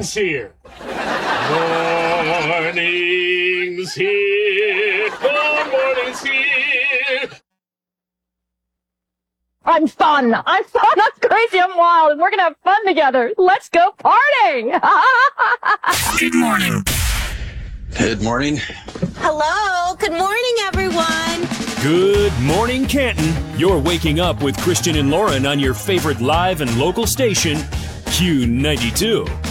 Morning's here. Morning's here. Good morning's here. I'm fun. I'm crazy. I'm wild. And we're going to have fun together. Let's go party. Good morning. Good morning. Hello. Good morning, everyone. Good morning, Canton. You're waking up with Christian and Lauren on your favorite live and local station, Q92.